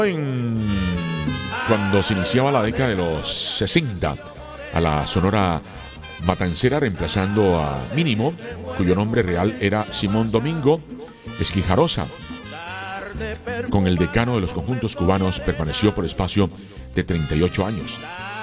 Cuando se iniciaba la década de los 60 a la Sonora Matancera, reemplazando a Mínimo, cuyo nombre real era Simón Domingo Esquijarosa. Con el decano de los conjuntos cubanos permaneció por espacio de 38 años.